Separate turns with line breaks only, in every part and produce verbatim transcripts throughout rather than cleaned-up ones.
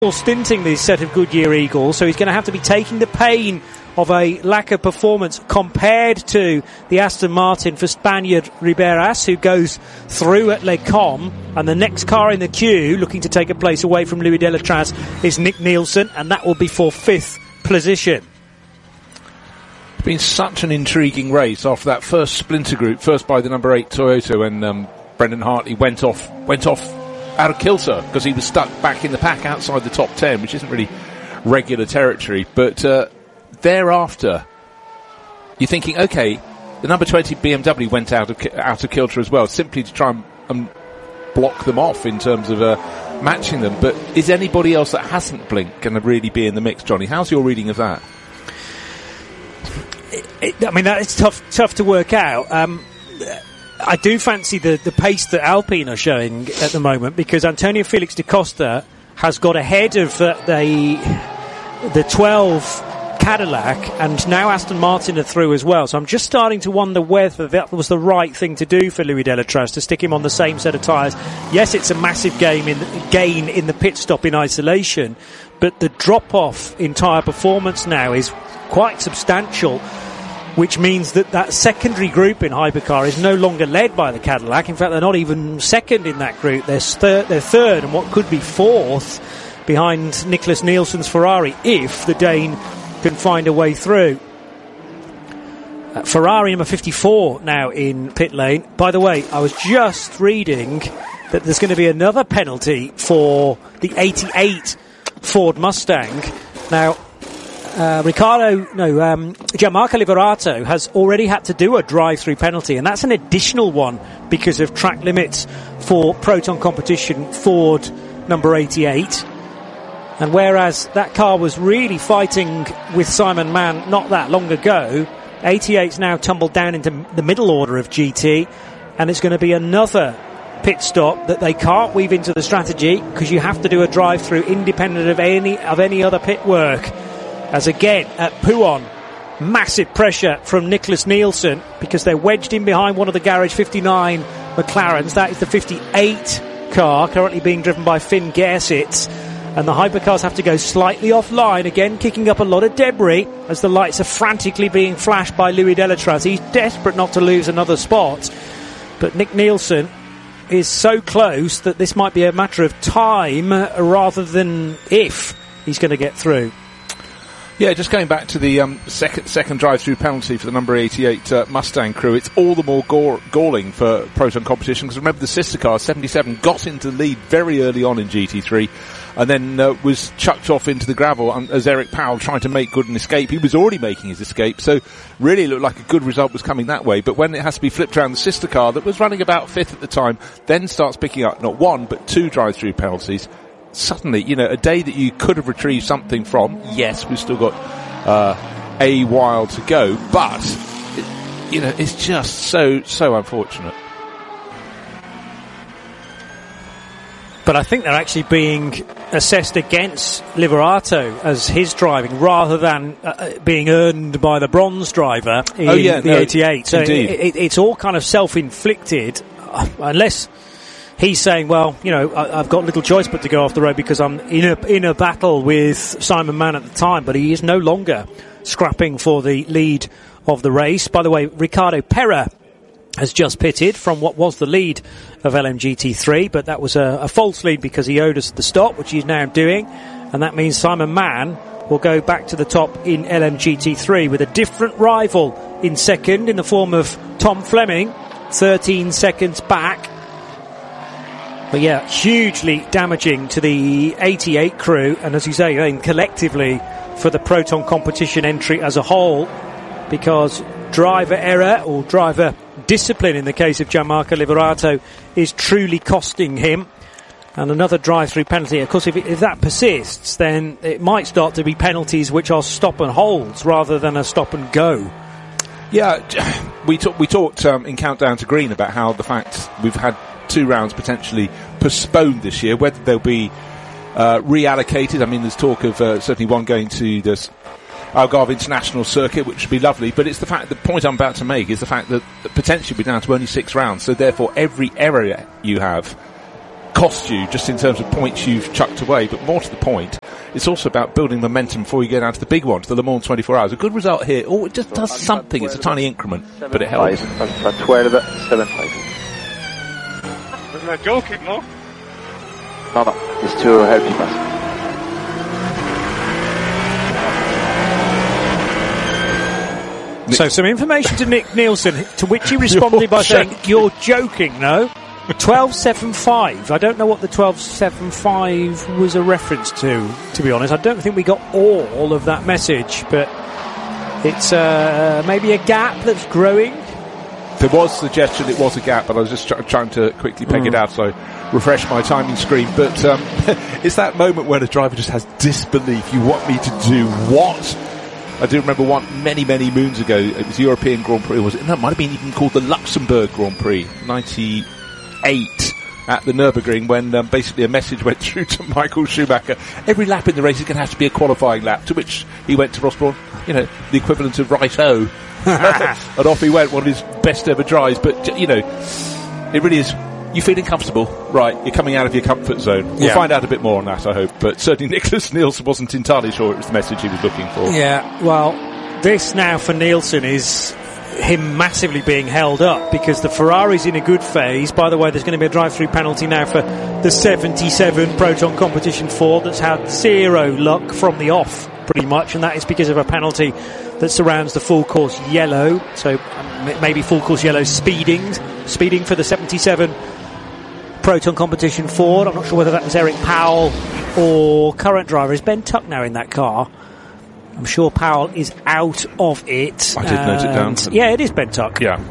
stinting this set of Goodyear Eagles, so he's going to have to be taking the pain of a lack of performance compared to the Aston Martin for Spaniard Riberas, who goes through at Les Combes, and the next car in the queue looking to take a place away from Louis Delatraz is Nick Nielsen, and that will be for fifth position.
It's been such an intriguing race after that first splinter group, first by the number eight Toyota when um, Brendan Hartley went off went off out of kilter because he was stuck back in the pack outside the top ten, which isn't really regular territory. But uh, thereafter, you're thinking, okay, the number twenty B M W went out of ki- out of kilter as well, simply to try and um, block them off in terms of uh, matching them. But is anybody else that hasn't blinked going to really be in the mix, Johnny? How's your reading of that?
It, it, I mean, that is tough tough to work out. Um, I do fancy the, the pace that Alpine are showing at the moment, because Antonio Felix da Costa has got ahead of uh, the the twelve Cadillac, and now Aston Martin are through as well. So I'm just starting to wonder whether that was the right thing to do for Louis Delatraz, to stick him on the same set of tyres. Yes, it's a massive game in, gain in the pit stop in isolation, but the drop-off in tyre performance now is quite substantial, which means that that secondary group in Hypercar is no longer led by the Cadillac. In fact, they're not even second in that group. They're, thir- they're third and what could be fourth behind Nicholas Nielsen's Ferrari, if the Dane can find a way through. Uh, Ferrari number fifty-four now in pit lane. By the way, I was just reading that there's going to be another penalty for the eighty-eight Ford Mustang. Now, Uh, Ricardo, no, um, Gianmarco Liberato has already had to do a drive-through penalty, and that's an additional one because of track limits for Proton competition Ford number eighty-eight. And whereas that car was really fighting with Simon Mann not that long ago, eighty-eight's now tumbled down into the middle order of G T, and it's going to be another pit stop that they can't weave into the strategy, because you have to do a drive-through independent of any of any other pit work. As again, at Pouhon, massive pressure from Nicholas Nielsen, because they're wedged in behind one of the Garage fifty-nine McLarens. That is the fifty-eight car, currently being driven by Finn Gersitz. And the Hypercars have to go slightly offline, again kicking up a lot of debris as the lights are frantically being flashed by Louis Delatraz. He's desperate not to lose another spot. But Nick Nielsen is so close that this might be a matter of time rather than if he's going to get through.
Yeah, just going back to the um, second second drive-through penalty for the number eighty-eight uh, Mustang crew, it's all the more gore- galling for Proton competition, because remember the sister car, seventy-seven, got into the lead very early on in G T three, and then uh, was chucked off into the gravel as Eric Powell tried to make good an escape. He was already making his escape, so really looked like a good result was coming that way. But when it has to be flipped around, the sister car that was running about fifth at the time then starts picking up not one but two drive-through penalties. Suddenly, you know, a day that you could have retrieved something from. Yes, we've still got uh, a while to go, but it, you know, it's just so so unfortunate.
But I think they're actually being assessed against Liberato as his driving, rather than uh, being earned by the bronze driver in
oh, yeah,
the
no,
eighty-eight. So it, it, it's all kind of self-inflicted, uh, unless he's saying, well, you know, I, I've got little choice but to go off the road because I'm in a, in a battle with Simon Mann at the time, but he is no longer scrapping for the lead of the race. By the way, Ricardo Pera has just pitted from what was the lead of L M G T three, but that was a, a false lead because he owed us the stop, which he's now doing, and that means Simon Mann will go back to the top in L M G T three with a different rival in second in the form of Tom Fleming, thirteen seconds back. But yeah, hugely damaging to the eighty-eight crew, and as you say, I mean, collectively for the Proton competition entry as a whole, because driver error or driver discipline in the case of Gianmarco Liberato is truly costing him. And another drive-through penalty. Of course, if, it, if that persists, then it might start to be penalties which are stop and holds rather than a stop and go.
Yeah, we, talk, we talked um, in Countdown to Green about how the fact we've had two rounds potentially postponed this year, whether they'll be uh, reallocated. I mean, there's talk of uh, certainly one going to the Algarve International Circuit, which would be lovely, but it's the fact, the point I'm about to make is the fact that, that potentially we're down to only six rounds, so therefore every error you have cost you just in terms of points you've chucked away, but more to the point, it's also about building momentum before you get down to the big one, to the Le Mans twenty-four hours. A good result here, oh, it just does something. It's a tiny increment, but it helps.
Alpha twelve, seven five.
Wasn't that joking, no?
No, no, it's to help you pass.
So some information to Nick Nielsen, to which he responded by saying, "You're joking, no?" twelve seven five. I don't know what the twelve seven five was a reference to, to be honest. I don't think we got all of that message, but it's uh, maybe a gap that's growing.
There was suggestion it was a gap, but I was just try- trying to quickly peg mm. it out, so refresh my timing screen. But um, it's that moment when a driver just has disbelief. You want me to do what? I do remember one many, many moons ago, it was European Grand Prix, was it? No, it might have been even called the Luxembourg Grand Prix, ninety-eight, at the Nürburgring, when um, basically a message went through to Michael Schumacher. Every lap in the race is going to have to be a qualifying lap, to which he went to Ross Brawn, you know, the equivalent of right-o. And off he went, one of his best ever drives. But, you know, it really is. You feeling comfortable? Right, you're coming out of your comfort zone. We'll
yeah.
find out a bit more on that, I hope. But certainly Nicholas Nielsen wasn't entirely sure it was the message he was looking for.
Yeah, well, this now for Nielsen is him massively being held up because the Ferrari's in a good phase. By the way, there's going to be a drive-through penalty now for the seventy-seven Proton Competition four that's had zero luck from the off, pretty much, and that is because of a penalty that surrounds the full course yellow. So um, maybe full course yellow speeding, speeding for the seventy-seven Proton Competition Ford. I'm not sure whether that was Eric Powell or current driver. Is Ben Tuck now in that car? I'm sure Powell is out of it.
I did note it down.
Yeah, it is Ben Tuck.
Yeah.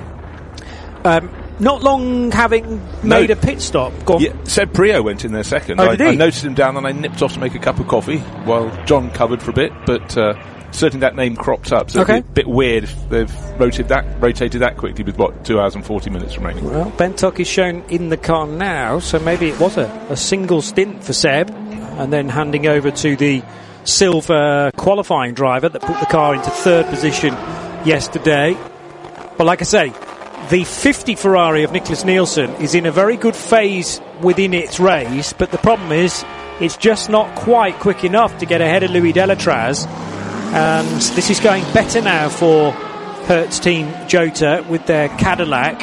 Um, not long having made no. a pit stop. Go on.
Yeah, Seb Prio went in there second.
Oh,
I,
did he?
I noted him down and I nipped off to make a cup of coffee while John covered for a bit, but uh, certainly that name cropped up. So
okay.
it's a bit weird if they've rotated that, rotated that quickly with, what, two hours and forty minutes remaining.
Well, Ben Tuck is shown in the car now, so maybe it was a, a single stint for Seb, and then handing over to the silver qualifying driver that put the car into third position yesterday. But like I say, the fifty Ferrari of Nicholas Nielsen is in a very good phase within its race, but the problem is it's just not quite quick enough to get ahead of Louis Delatraz. And this is going better now for Hertz Team Jota with their Cadillac,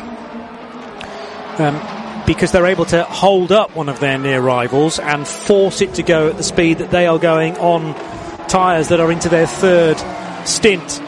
um, because they're able to hold up one of their near rivals and force it to go at the speed that they are going on tyres that are into their third stint.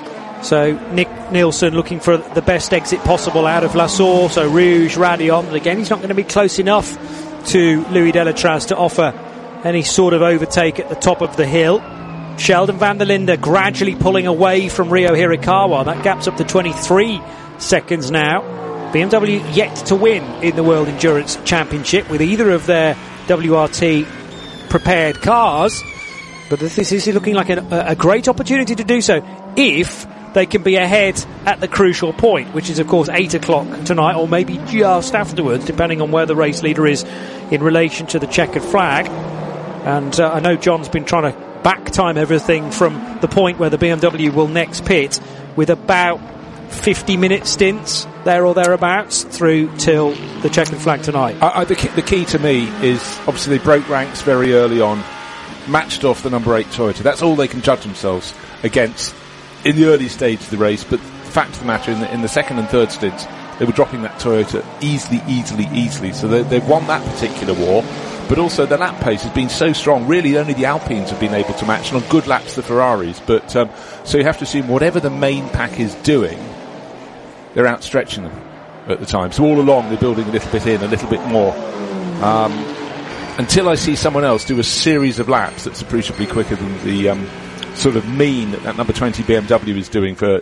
So Nick Nielsen looking for the best exit possible out of La Source, so Rouge, Radion. But again, he's not going to be close enough to Louis Delatraz to offer any sort of overtake at the top of the hill. Sheldon van der Linde gradually pulling away from Ryo Hirakawa. That gap's up to twenty-three seconds now. B M W yet to win in the World Endurance Championship with either of their W R T prepared cars, but this is looking like a, a great opportunity to do so if they can be ahead at the crucial point, which is of course eight o'clock tonight, or maybe just afterwards, depending on where the race leader is in relation to the checkered flag. And uh, I know John's been trying to back time everything from the point where the B M W will next pit with about fifty minute stints there or thereabouts through till the checkered flag tonight.
I, I, the, key, the key to me is obviously they broke ranks very early on, matched off the number eight Toyota. That's all they can judge themselves against in the early stage of the race. But the fact of the matter, in the, in the second and third stints, they were dropping that Toyota easily, easily, easily. So they, they've won that particular war. But also the lap pace has been so strong. Really, only the Alpines have been able to match, and on good laps the Ferraris. But um, so you have to assume whatever the main pack is doing, they're outstretching them at the time. So all along they're building a little bit in, a little bit more. Um, until I see someone else do a series of laps that's appreciably quicker than the um, sort of mean that that number twenty B M W is doing for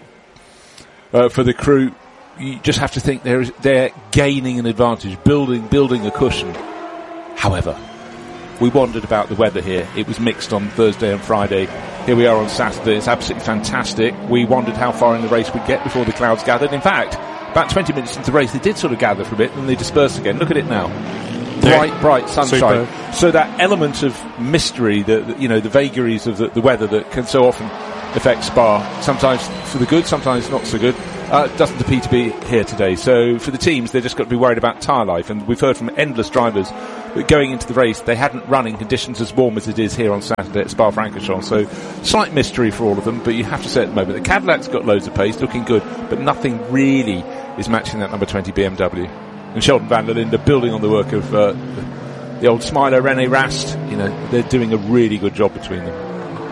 uh, for the crew, you just have to think they're they're gaining an advantage, building building a cushion. However, we wondered about the weather here. It was mixed on Thursday and Friday. Here we are on Saturday. It's absolutely fantastic. We wondered how far in the race we'd get before the clouds gathered. In fact, about twenty minutes into the race, they did sort of gather for a bit, and they dispersed again. Look at it now. Bright, yeah. bright sunshine. Super. So that element of mystery, the, the you know, the vagaries of the, the weather that can so often affect Spa, sometimes for the good, sometimes not so good. uh, doesn't appear to be here today. So for the teams, they've just got to be worried about tyre life. And we've heard from endless drivers that going into the race, they hadn't run in conditions as warm as it is here on Saturday at Spa-Francorchamps. So slight mystery for all of them, but you have to say at the moment, the Cadillac's got loads of pace, looking good, but nothing really is matching that number twenty B M W. And Sheldon van der Linde building on the work of uh, the old Smiler, René Rast. You know, they're doing a really good job between them.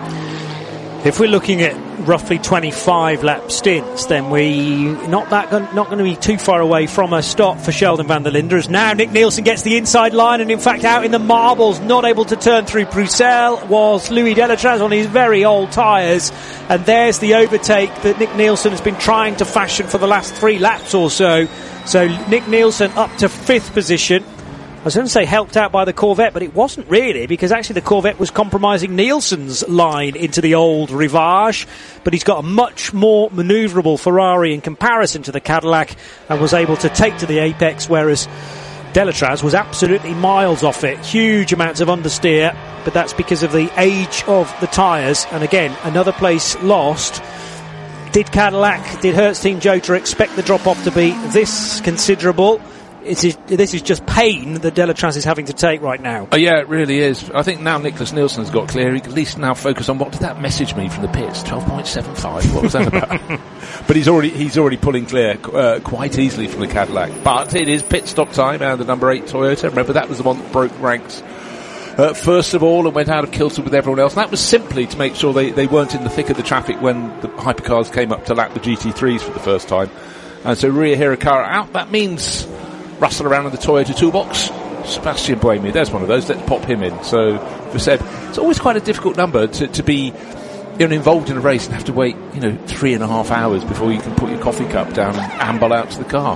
If we're looking at roughly twenty-five lap stints, then we not that not going to be too far away from a stop for Sheldon van der Linde. As now Nick Nielsen gets the inside line, and in fact out in the marbles, not able to turn through Bruxelles, was Louis Delatraz on his very old tyres. And there's the overtake that Nick Nielsen has been trying to fashion for the last three laps or so. So Nick Nielsen up to fifth position. I was going to say helped out by the Corvette, but it wasn't really, because actually the Corvette was compromising Nielsen's line into the old Rivage, but he's got a much more manoeuvrable Ferrari in comparison to the Cadillac and was able to take to the apex, whereas Delatraz was absolutely miles off it. Huge amounts of understeer, but that's because of the age of the tyres. And again, another place lost. Did Cadillac, did Hertz Team Jota expect the drop-off to be this considerable? It is, this is just pain that Delatraz is having to take right now.
Oh yeah, it really is. I think now Nicholas Nielsen has got clear. He can at least now focus on what did that message mean from the pits? twelve point seven five. What was that about? But he's already he's already pulling clear uh, quite easily from the Cadillac. But it is pit stop time and the number eight Toyota. Remember, that was the one that broke ranks uh, first of all and went out of kilter with everyone else. And that was simply to make sure they, they weren't in the thick of the traffic when the hypercars came up to lap the G T threes for the first time. And so Ria Hirakawa out. That means Russell around in the Toyota toolbox. Sebastian Buemi, there's one of those. Let's pop him in. So, for Seb, it's always quite a difficult number to, to be, you know, involved in a race and have to wait, you know, three and a half hours before you can put your coffee cup down and amble out to the car.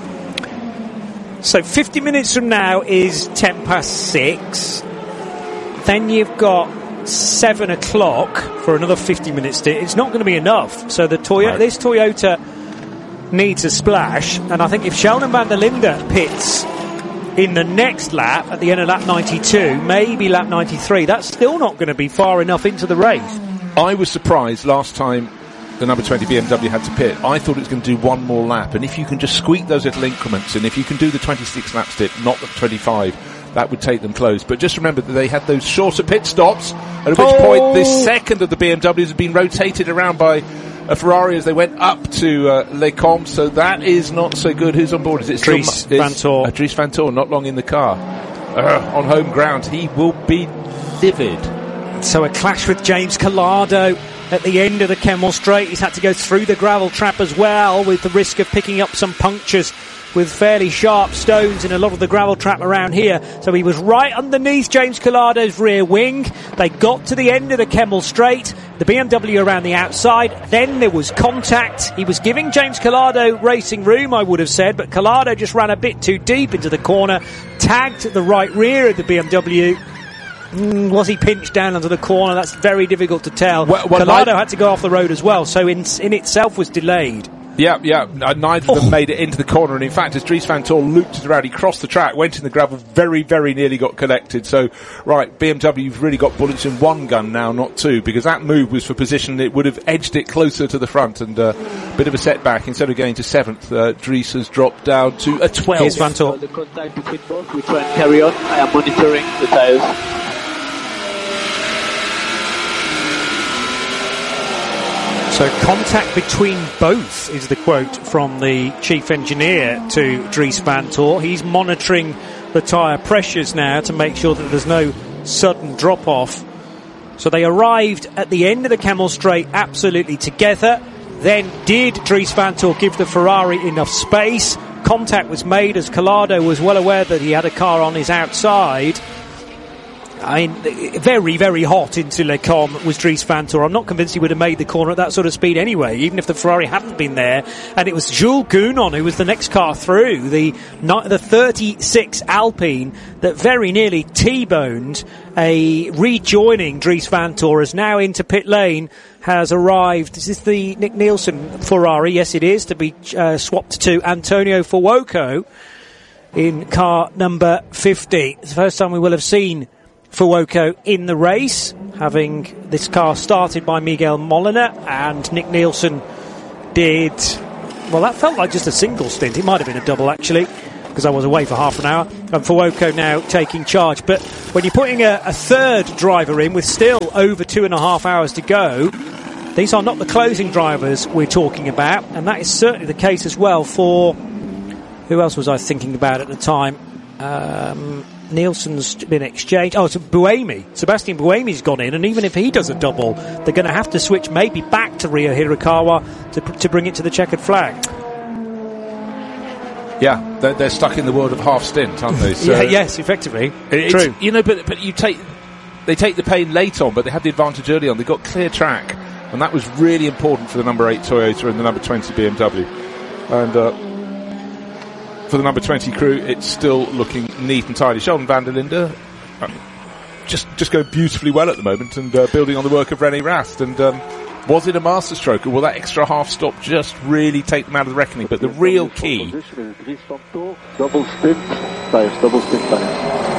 So fifty minutes from now is ten past six. Then you've got seven o'clock for another fifty minutes. It's not going to be enough. So the Toyota, right. this Toyota needs a splash, and I think if Sheldon van der Linde pits in the next lap at the end of lap ninety-two, maybe lap ninety-three, that's still not going to be far enough into the race.
I was surprised last time the number twenty B M W had to pit. I thought it was going to do one more lap, and if you can just squeak those little increments in, if you can do the twenty-six lap stint, not the twenty-five, that would take them close. But just remember that they had those shorter pit stops, at which oh. point this second of the B M Ws had been rotated around by a Ferrari as they went up to uh, Les Combes, so that is not so good. Who's on board? Is it
Dries Vanthoor?
Uh, Dries Vanthoor, not long in the car. Uh, on home ground, he will be livid.
So a clash with James Collado at the end of the Kemmel Straight. He's had to go through the gravel trap as well, with the risk of picking up some punctures with fairly sharp stones in a lot of the gravel trap around here. So he was right underneath James Collado's rear wing. They got to the end of the Kemmel Straight, the B M W around the outside, then there was contact. He was giving James Collado racing room, I would have said, but Collado just ran a bit too deep into the corner, tagged the right rear of the B M W. Mm, was he pinched down onto the corner? That's very difficult to tell. Well, well, Collado had to go off the road as well, so in, in itself was delayed.
Yeah, yeah, neither of them oh. made it into the corner, and in fact, as Dries Vanthoor looped it around, he crossed the track, went in the gravel, very, very nearly got collected. So, right, B M W've really got bullets in one gun now, not two, because that move was for position. It would have edged it closer to the front, and a uh, bit of a setback. Instead of going to seventh, uh, Dries has dropped down to a twelfth.
Here's Vanthoor.
The contact between both, we try and carry on. I am monitoring the tyres.
So contact between both is the quote from the chief engineer to Dries Vanthoor. He's monitoring the tyre pressures now to make sure that there's no sudden drop-off. So they arrived at the end of the Kemmel Straight absolutely together. Then did Dries Vanthoor give the Ferrari enough space? Contact was made as Collado was well aware that he had a car on his outside. I mean, very, very hot into Les Combes was Dries Vanthoor. I'm not convinced he would have made the corner at that sort of speed anyway, even if the Ferrari hadn't been there. And it was Jules Gounon who was the next car through, the the thirty-six Alpine, that very nearly T-boned a rejoining Dries Vanthoor, as now into pit lane has arrived. Is this the Nick Nielsen Ferrari? Yes, it is, to be uh, swapped to Antonio Fuoco in car number fifty. It's the first time we will have seen Fuoco in the race, having this car started by Miguel Molina, and Nick Nielsen did well, that felt like just a single stint. It might have been a double, actually, because I was away for half an hour. And Fuoco now taking charge. But when you're putting a, a third driver in with still over two and a half hours to go, these are not the closing drivers we're talking about. And that is certainly the case as well for... Who else was I thinking about at the time? Um, Nielsen's been exchanged. Oh, it's Buemi. Sebastian Buemi's gone in, and even if he does a double, they're going to have to switch maybe back to Ryo Hirakawa to, to bring it to the checkered flag.
Yeah, they're, they're stuck in the world of half stint, aren't they? So
yeah, yes, effectively.
It's,
True.
You know, but but you take they take the pain late on, but they had the advantage early on. They got clear track, and that was really important for the number eight Toyota and the number twenty B M W. And uh, for the number twenty crew, it's still looking neat and tidy. Sheldon van der Linde uh, just just going beautifully well at the moment, and uh, building on the work of René Rast. And um, was it a masterstroke, or will that extra half stop just really take them out of the reckoning? But the real key...
Double stint tires, double stint tires.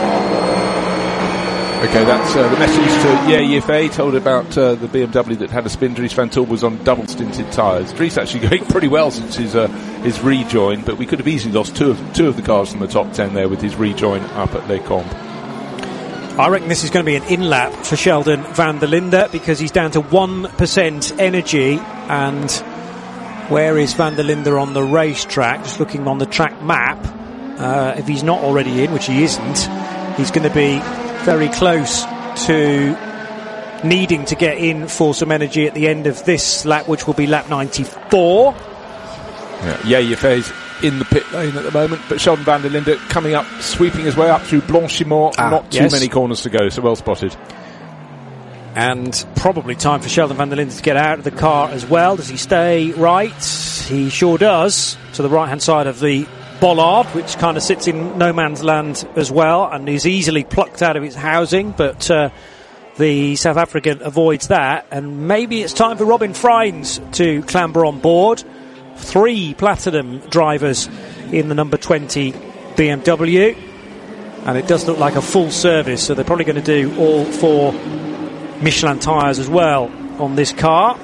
Okay, that's uh, the message to Ye Yifei, told about uh, the B M W that had a spin. Dries van Tor was on double stinted tyres. Dries actually going pretty well since his uh, his rejoin, but we could have easily lost two of two of the cars from the top ten there with his rejoin up at Les Combes.
I reckon this is going to be an in-lap for Sheldon van der Linde because he's down to one percent energy. And where is van der Linde on the racetrack? Just looking on the track map. Uh, if he's not already in, which he isn't, he's going to be very close to needing to get in for some energy at the end of this lap, which will be lap ninety-four.
Yeah, yeah Yifei's in the pit lane at the moment, but Sheldon van der Linde coming up, sweeping his way up through Blanchimont. Ah, not too yes. many corners to go, so well spotted.
And probably time for Sheldon van der Linde to get out of the car as well. Does he stay right? He sure does, to the right-hand side of the bollard, which kind of sits in no man's land as well, and is easily plucked out of its housing, but uh, the South African avoids that. And maybe it's time for Robin Freins to clamber on board. Three platinum drivers in the number twenty B M W, and it does look like a full service, so they're probably going to do all four Michelin tyres as well on this car,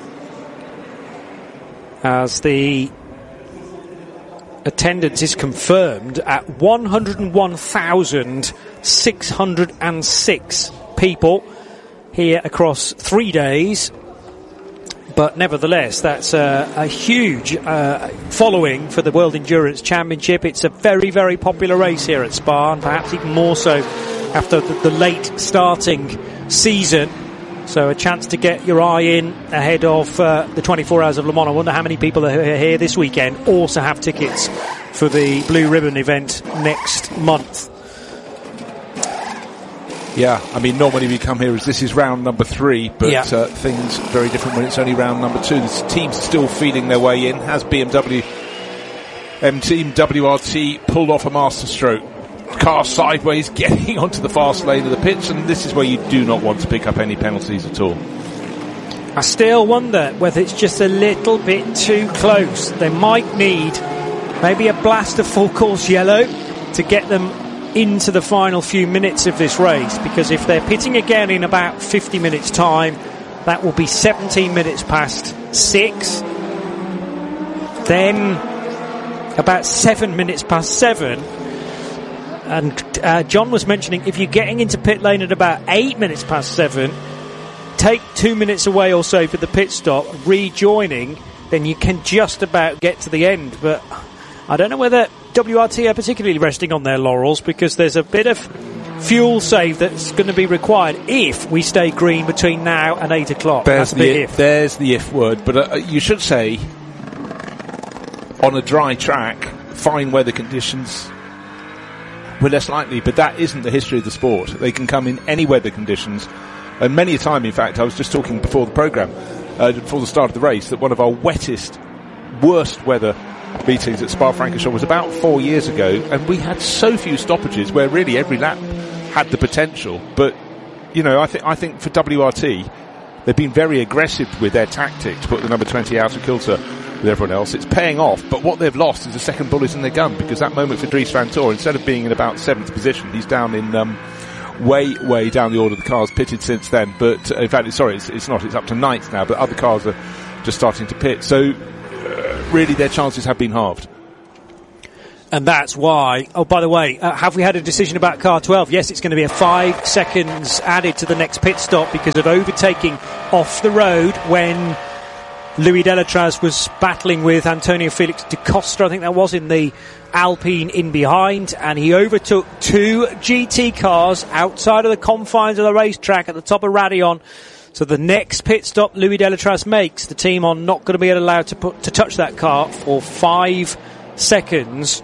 as the attendance is confirmed at one hundred one thousand six hundred six people here across three days. But nevertheless, that's a, a huge uh, following for the World Endurance Championship. It's a very, very popular race here at Spa, and perhaps even more so after the, the late starting season. So a chance to get your eye in ahead of uh, the twenty-four Hours of Le Mans. I wonder how many people are here this weekend also have tickets for the Blue Ribbon event next month.
Yeah, I mean, normally we come here as this is round number three, but yeah. uh, things very different when it's only round number two. The teams are still feeling their way in. Has B M W M Team W R T pulled off a masterstroke? Car sideways, getting onto the fast lane of the pits, and this is where you do not want to pick up any penalties at all.
I still wonder whether it's just a little bit too close. They might need maybe a blast of full course yellow to get them into the final few minutes of this race, because if they're pitting again in about fifty minutes time, that will be seventeen minutes past six, then about seven minutes past seven. And uh, John was mentioning if you're getting into pit lane at about eight minutes past seven, take two minutes away or so for the pit stop, rejoining, then you can just about get to the end. But I don't know whether W R T are particularly resting on their laurels, because there's a bit of fuel save that's going to be required if we stay green between now and eight o'clock.
There's,
that's
the,
the if.
There's the if word, but uh, you should say on a dry track, fine weather conditions, we're less likely, but that isn't the history of the sport. They can come in any weather conditions, and many a time, in fact, I was just talking before the programme, uh, before the start of the race, that one of our wettest, worst weather meetings at Spa-Francorchamps was about four years ago, and we had so few stoppages where really every lap had the potential. But, you know, I think I think for W R T, they've been very aggressive with their tactic to put the number twenty out of kilter with everyone else. It's paying off, but what they've lost is a second bullet in their gun, because that moment for Dries van Tor, instead of being in about seventh position, he's down in um, way, way down the order. The car's pitted since then, but uh, in fact, sorry, it's, it's not. It's up to ninth now, but other cars are just starting to pit. So uh, really their chances have been halved.
And that's why, oh, by the way, uh, have we had a decision about car twelve? Yes, it's going to be a five seconds added to the next pit stop because of overtaking off the road when Louis Delatraz was battling with Antonio Felix da Costa, I think that was, in the Alpine in behind, and he overtook two G T cars outside of the confines of the racetrack at the top of Raidillon. So the next pit stop Louis Delatraz makes, the team are not going to be allowed to put to touch that car for five seconds.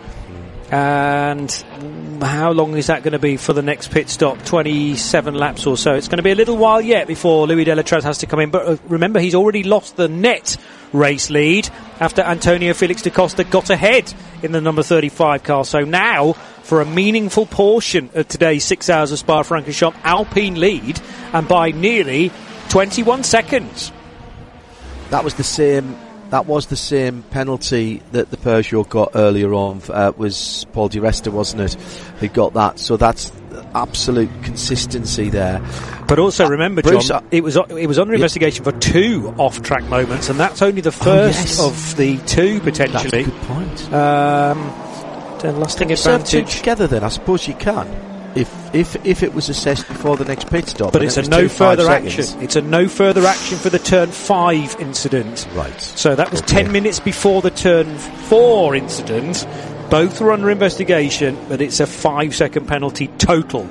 And how long is that going to be for the next pit stop? twenty-seven laps or so. It's going to be a little while yet before Louis Delatraz has to come in. But uh, remember, he's already lost the net race lead after Antonio Felix da Costa got ahead in the number thirty-five car. So now, for a meaningful portion of today's six hours of Spa-Francorchamps, Alpine lead, and by nearly twenty-one seconds.
That was the same... That was the same penalty that the Peugeot got earlier on. Uh, was Paul Di Resta, wasn't it? Who got that? So that's absolute consistency there.
But also uh, remember, Bruce, John,
uh,
it was it was under investigation for two off-track moments, and that's only the first
oh, yes.
of the two potentially.
That's a good point.
Um, the lasting
can you serve two
advantage
together. Then I suppose you can. If if if it was assessed before the next pit stop,
but it's
it
a no
two,
further action.
Seconds.
It's a no further action for the turn five incident.
Right.
So that was
okay.
ten minutes before the turn four incident. Both were under investigation, but it's a five second penalty total.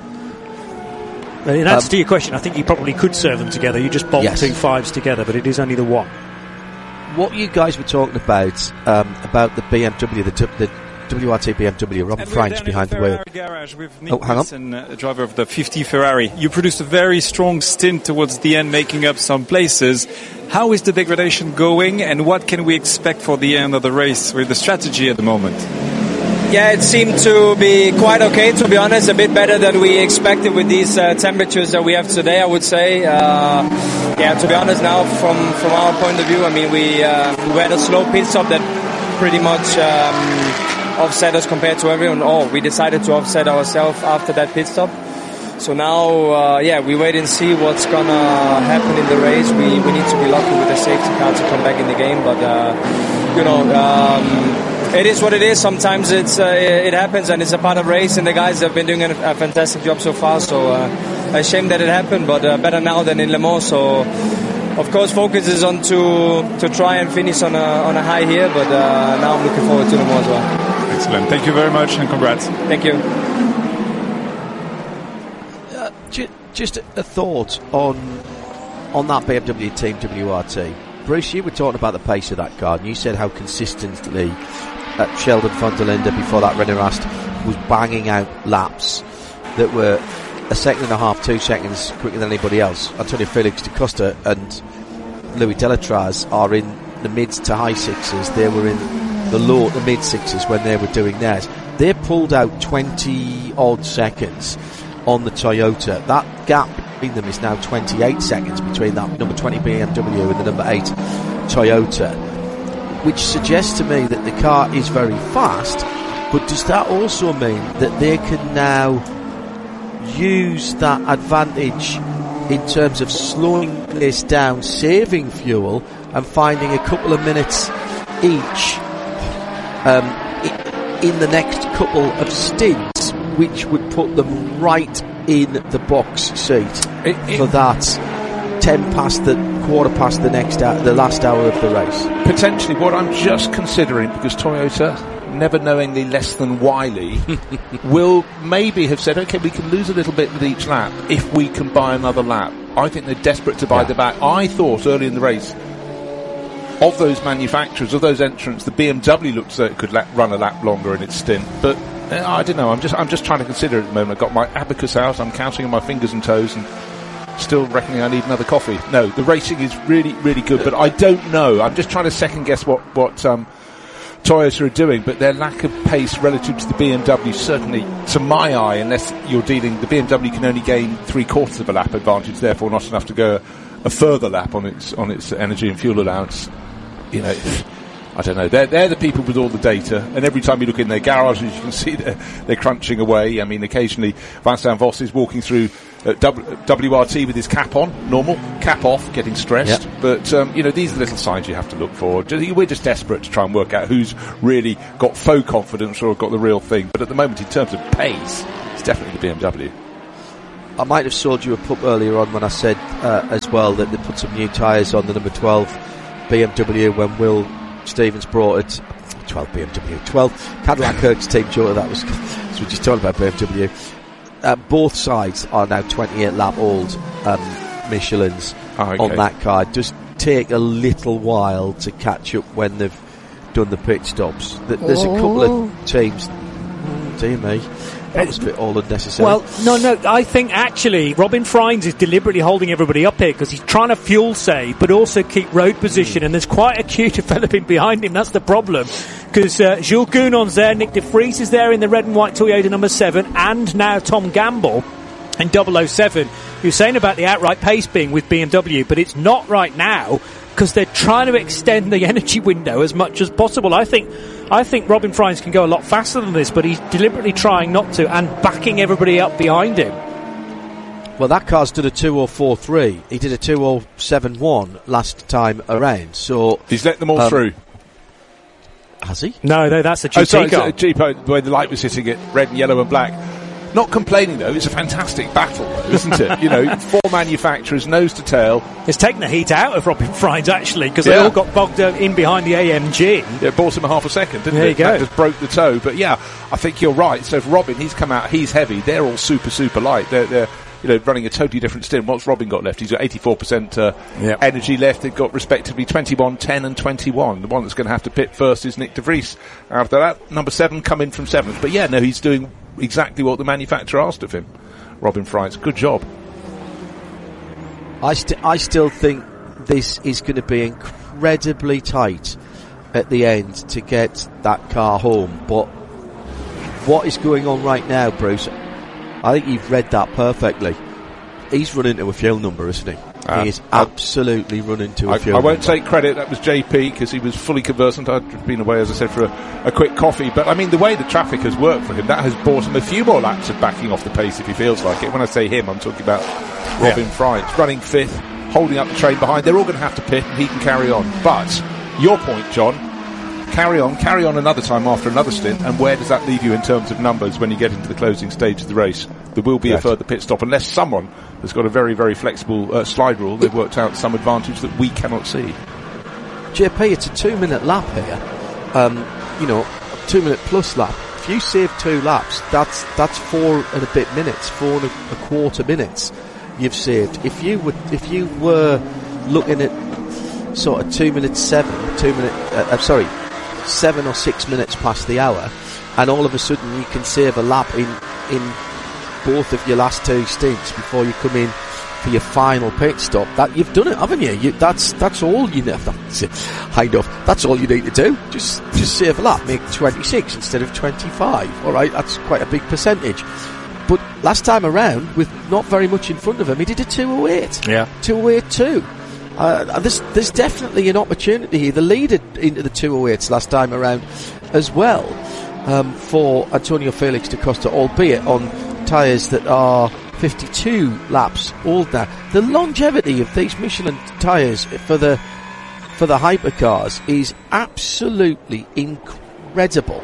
And in answer um, to your question, I think you probably could serve them together. You just bolt
yes.
two fives together, but it is only the one.
What you guys were talking about um, about the B M W, the, the W R T B M W, Robin Franch behind the wheel.
Garage with Nick
oh, hang
Wilson, on. Uh, driver of the fifty Ferrari. You produced a very strong stint towards the end, making up some places. How is the degradation going, and what can we expect for the end of the race with the strategy at the moment?
Yeah, it seemed to be quite okay, to be honest, a bit better than we expected with these uh, temperatures that we have today, I would say. Uh, yeah, to be honest now, from, from our point of view, I mean, we, uh, we had a slow pit stop that pretty much... Um, offset us compared to everyone. Oh, we decided to offset ourselves after that pit stop. So now, uh, yeah, we wait and see what's gonna happen in the race. We we need to be lucky with the safety car to come back in the game. But uh, you know, um, it is what it is. Sometimes it's uh, it happens, and it's a part of race. And the guys have been doing a, a fantastic job so far. So uh, a shame that it happened, but uh, better now than in Le Mans. So. Of course, focus is on to to try and finish on a on a high here, but uh, now I'm looking forward to Le Mans as well.
Excellent. Thank you very much and congrats.
Thank you.
Uh, ju- just a thought on on that B M W Team W R T. Bruce, you were talking about the pace of that car, and you said how consistently uh, Sheldon van der Linde before that Renault Rast was banging out laps that were a second and a half, two seconds quicker than anybody else. Antonio Felix da Costa and Louis Delatraz are in the mid to high sixes. They were in the low to mid sixes when they were doing theirs. They pulled out twenty odd seconds on the Toyota. That gap between them is now twenty-eight seconds between that number twenty B M W and the number eight Toyota, which suggests to me that the car is very fast. But does that also mean that they can now use that advantage in terms of slowing this down, saving fuel, and finding a couple of minutes each um, in the next couple of stints, which would put them right in the box seat it, it, for that ten past the quarter past the next hour, the last hour of the race?
Potentially. What I'm just considering, because Toyota, never knowingly less than wily, will maybe have said, okay, we can lose a little bit with each lap if we can buy another lap. I think they're desperate to buy yeah. the back. I thought early in the race, of those manufacturers, of those entrants, the B M W looked so it could la- run a lap longer in its stint. But uh, I don't know. I'm just I'm just trying to consider at the moment. I've got my abacus out. I'm counting on my fingers and toes and still reckoning I need another coffee. No, the racing is really, really good. But I don't know. I'm just trying to second guess what, what um, Toyota are doing, but their lack of pace relative to the B M W, certainly to my eye, unless you're dealing, the B M W can only gain three quarters of a lap advantage, therefore not enough to go a further lap on its on its energy and fuel allowance. You know, I don't know. They're they're the people with all the data, and every time you look in their garages, you can see they're, they're crunching away. I mean, occasionally Vincent Voss is walking through Uh, w- W R T with his cap on, normal, cap off, getting stressed.
Yep.
But, um, you know, these are the little signs you have to look for. We're just desperate to try and work out who's really got faux confidence or got the real thing. But at the moment, in terms of pace, it's definitely the B M W.
I might have sold you a pup earlier on when I said uh, as well that they put some new tyres on the number twelve B M W when Will Stevens brought it. twelve B M W, twelve Cadillac Kirk's team short of that was. So we're just talking about B M W. Uh, both sides are now twenty-eight lap old um, Michelins
oh, okay.
on that car. It does take a little while to catch up when they've done the pit stops. There's a couple of teams. Dear me, that was a bit all unnecessary.
Well, no, no, I think actually Robin Freins is deliberately holding everybody up here because he's trying to fuel save but also keep road position, mm. and there's quite a queue developing behind him. That's the problem. Because uh, Jules Gounon's there, Nick de Vries is there in the red and white Toyota number seven, and now Tom Gamble in double oh seven. You're saying about the outright pace being with B M W, but it's not right now because they're trying to extend the energy window as much as possible. I think I think Robin Freins can go a lot faster than this, but he's deliberately trying not to and backing everybody up behind him.
Well, that car's did a two oh four three. He did a two oh seven one last time around, so
he's let them all um, through.
Has he?
No, no, that's a G P
oh, sorry,
car.
A Jeep, where the light was hitting it, red and yellow and black. Not complaining though, it's a fantastic battle, isn't it? You know, four manufacturers, nose to tail.
It's taken the heat out of Robin Freins actually, because
yeah.
they all got bogged in behind the A M G.
Yeah, it bought him a half a second, didn't
there
it?
You go.
That just broke the toe. But yeah, I think you're right. So if Robin, he's come out, he's heavy. They're all super, super light. They're, they're you know, running a totally different stint. What's Robin got left? He's got eighty-four percent uh, yep. energy left. They've got respectively twenty-one, ten and twenty-one. The one that's going to have to pit first is Nick de Vries. After that, number seven come in from seventh. But yeah, no, he's doing exactly what the manufacturer asked of him. Robin Freins, good job.
I, st- I still think this is going to be incredibly tight at the end to get that car home. But what is going on right now, Bruce, I think you've read that perfectly. He's run into a fuel number, isn't he? Uh, he is absolutely run into a
I,
fuel
I won't
number.
take credit, that was J P, because he was fully conversant. I'd been away, as I said, for a, a quick coffee. But, I mean, the way the traffic has worked for him, that has bought him a few more laps of backing off the pace if he feels like it. When I say him, I'm talking about Robin yeah. Freins. Running fifth, holding up the train behind. They're all going to have to pit, and he can carry on. But, your point, John, carry on, carry on another time after another stint, and where does that leave you in terms of numbers when you get into the closing stage of the race? There will be right. a further pit stop, unless someone has got a very, very flexible uh, slide rule. They've worked out some advantage that we cannot see.
J P, it's a two-minute lap here. Um, you know, two-minute plus lap. If you save two laps, that's that's four and a bit minutes, four and a, a quarter minutes you've saved. If you were, if you were looking at sort of two minutes seven, two minute, uh, I'm sorry, seven or six minutes past the hour, and all of a sudden you can save a lap in in both of your last two stints before you come in for your final pit stop. That you've done it, haven't you? you that's that's all you need. That's it. Kind of. That's all you need to do. Just just save a lap. Make twenty-six instead of twenty-five. All right, that's quite a big percentage. But last time around, with not very much in front of him, he did a two oh eight.
Yeah,
two oh eight two. Uh, there's, there's definitely an opportunity here. The leader into the two oh eights last time around as well um, for Antonio Felix da Costa, albeit on tyres that are fifty-two laps old now. The longevity of these Michelin tyres for the for the hypercars is absolutely incredible.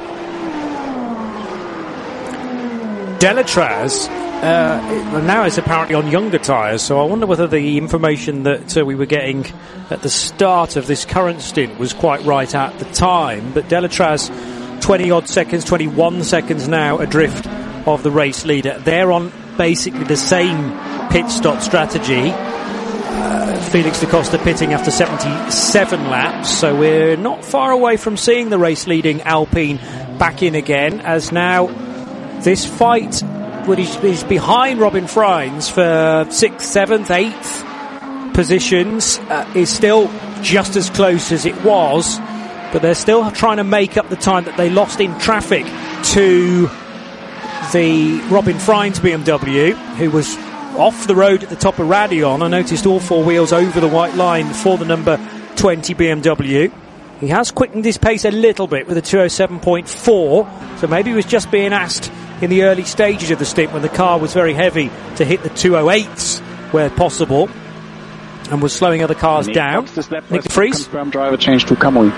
Delatraz uh, now is apparently on younger tyres, so I wonder whether the information that uh, we were getting at the start of this current stint was quite right at the time. But Delatraz, twenty odd seconds, twenty-one seconds now adrift of the race leader. They're on basically the same pit stop strategy. Uh, Felix da Costa pitting after seventy-seven laps, so we're not far away from seeing the race leading Alpine back in again, as now this fight, well, he's, he's behind Robin Freins for sixth, seventh, eighth positions, uh, is still just as close as it was, but they're still trying to make up the time that they lost in traffic to the Robin Freins B M W, who was off the road at the top of Raidillon. I noticed all four wheels over the white line for the number twenty B M W. He has quickened his pace a little bit with a two oh seven point four, so maybe he was just being asked in the early stages of the stint when the car was very heavy to hit the two oh eights where possible and was slowing other cars
Nick
down. Nick de Vries.
Confirmed driver change to Kamui.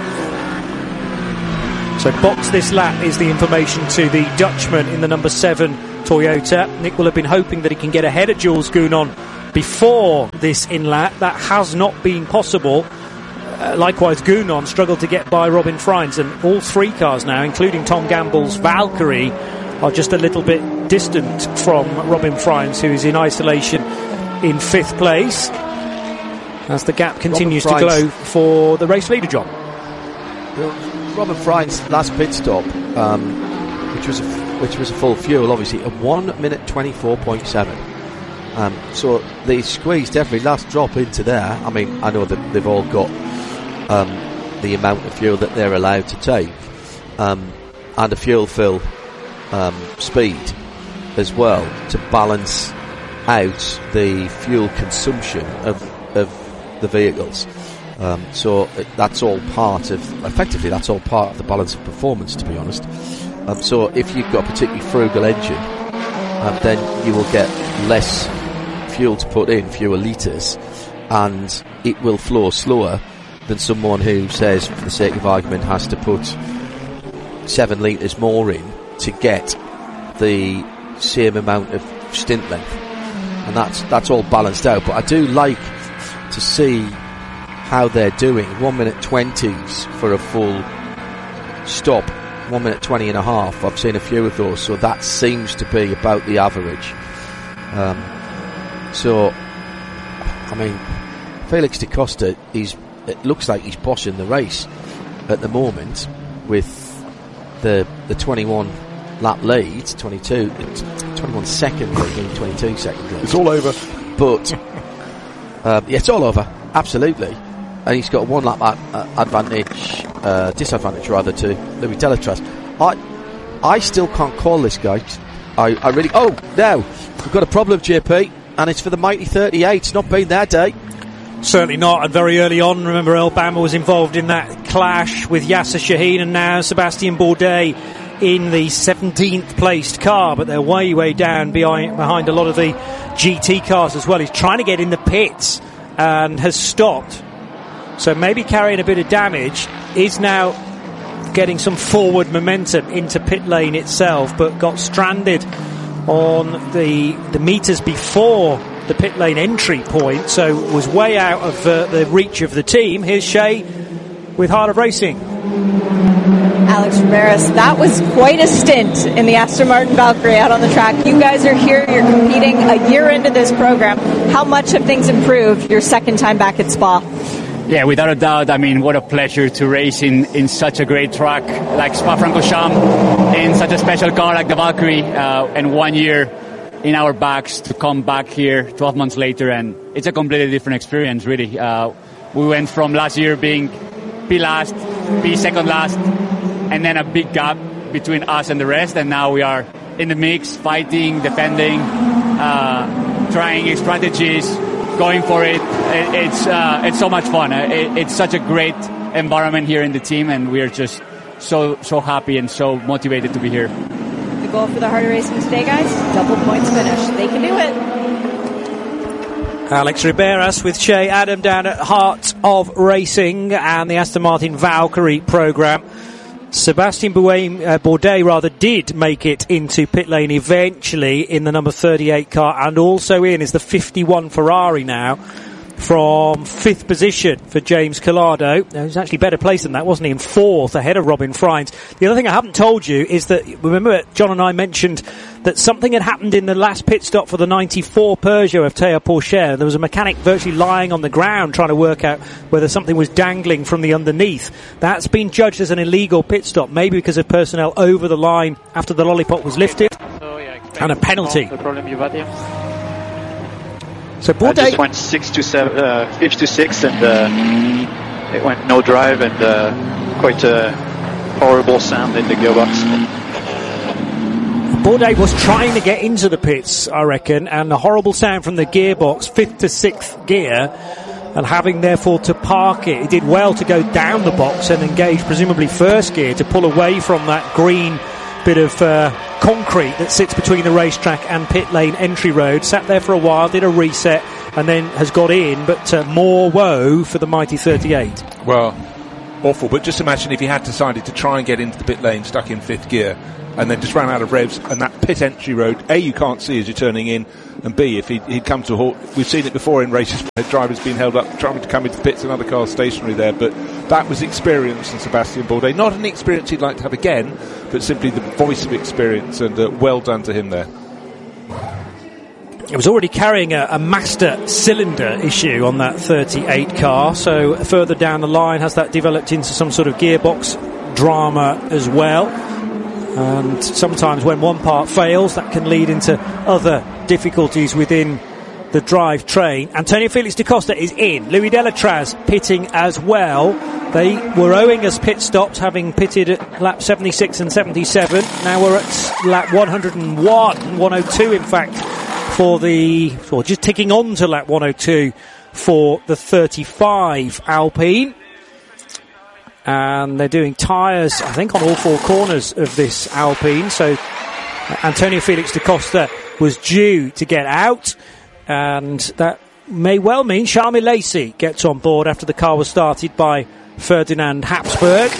So box this lap is the information to the Dutchman in the number seven Toyota. Nick will have been hoping that he can get ahead of Jules Gounon before this in-lap. That has not been possible. Uh, likewise, Gounon struggled to get by Robin Freins, and all three cars now, including Tom Gamble's Valkyrie, are just a little bit distant from Robin Freins, who is in isolation in fifth place, as the gap continues to glow for the race leader job.
Robin Freins' last pit stop, um, which was a, which was a full fuel, obviously, at one minute twenty-four point seven. Um, so they squeezed every last drop into there. I mean, I know that they've all got um, the amount of fuel that they're allowed to take, um, and a fuel fill um, speed as well to balance out the fuel consumption of of the vehicles. Um, so it, that's all part of, effectively, that's all part of the balance of performance, to be honest. Um, so if you've got a particularly frugal engine, um, then you will get less fuel to put in, fewer litres, and it will flow slower than someone who says, for the sake of argument, has to put seven litres more in to get the same amount of stint length. And that's that's all balanced out. But I do like to see how they're doing. One minute twenties for a full stop. One minute twenty and a half. I've seen a few of those, so that seems to be about the average. Um, so, I mean, Felix da Costa, he's, it looks like he's bossing the race at the moment with the the twenty-one lap lead, twenty-two, twenty-one second lead, twenty-two second lead.
It's all over.
But um, yeah, it's all over. Absolutely. And he's got a one lap ad- uh, advantage, uh, disadvantage rather, to Louis Delatraz. I, I still can't call this guy. I, I really. Oh, now we've got a problem, J P, and it's for the mighty thirty-eight. It's not been their day.
Certainly not, and very early on, remember, Alabama was involved in that clash with Yasser Shaheen, and now Sebastien Bourdais in the seventeenth placed car, but they're way, way down behind, behind a lot of the G T cars as well. He's trying to get in the pits and has stopped. So maybe carrying a bit of damage, is now getting some forward momentum into pit lane itself, but got stranded on the the meters before the pit lane entry point, so was way out of uh, the reach of the team. Here's Shea with Heart of Racing.
Alex Riberas, that was quite a stint in the Aston Martin Valkyrie out on the track. You guys are here, you're competing a year into this program. How much have things improved your second time back at Spa?
Yeah, without a doubt. I mean, what a pleasure to race in, in such a great track like Spa-Francorchamps, in such a special car like the Valkyrie, uh, and one year in our backs to come back here twelve months later, and it's a completely different experience, really. Uh, we went from last year being P last, P second last, and then a big gap between us and the rest, and now we are in the mix, fighting, defending, uh, trying strategies, going for it. it it's uh, it's so much fun. It, it's such a great environment here in the team, and we are just so so happy and so motivated to be here.
The goal for the Heart of Racing today, guys, double points finish. They can do it.
Alex Riberas with Shea Adam down at Heart of Racing and the Aston Martin Valkyrie programme. Sebastien uh, Bourdais rather did make it into pit lane eventually in the number thirty-eight car, and also in is the fifty-one Ferrari now from fifth position for James Collado. He was actually better placed than that, wasn't he, in fourth ahead of Robin Freins. The other thing I haven't told you is that, remember, John and I mentioned that something had happened in the last pit stop for the ninety-four Peugeot of Théo Pourchaire. There was a mechanic virtually lying on the ground trying to work out whether something was dangling from the underneath. That's been judged as an illegal pit stop, maybe because of personnel over the line after the lollipop was lifted,
So, yeah,
and a penalty.
The problem you've had here.
So
I just
Bourdais
went six to seven, uh, fifth to six, and uh, it went no drive, and uh, quite a horrible sound in the gearbox.
Bourdais was trying to get into the pits, I reckon, and the horrible sound from the gearbox, fifth to sixth gear, and having therefore to park it. He did well to go down the box and engage presumably first gear to pull away from that green bit of uh, concrete that sits between the racetrack and pit lane entry road. Sat there for a while, did a reset, and then has got in, but uh, more woe for the mighty thirty-eight.
Well, awful, but just imagine if he had decided to try and get into the pit lane stuck in fifth gear and then just ran out of revs, and that pit entry road, A, you can't see as you're turning in, and B, if he'd, he'd come to a halt. We've seen it before in races where drivers been held up trying to come into the pits and other cars stationary there, but that was experience in Sebastian Bourdais. Not an experience he'd like to have again, but simply the voice of experience, and uh, well done to him there.
It was already carrying a, a master cylinder issue on that thirty-eight car, so further down the line has that developed into some sort of gearbox drama as well. And sometimes when one part fails, that can lead into other difficulties within the drivetrain. Antonio Felix da Costa is in. Louis Delatraz pitting as well. They were owing us pit stops, having pitted at lap seventy-six and seventy-seven. Now we're at lap one oh one, one oh two in fact, for the, or just ticking on to lap one oh two for the thirty-five Alpine. And they're doing tyres, I think, on all four corners of this Alpine. So Antonio Felix da Costa was due to get out, and that may well mean Charles Milesi gets on board after the car was started by Ferdinand Habsburg.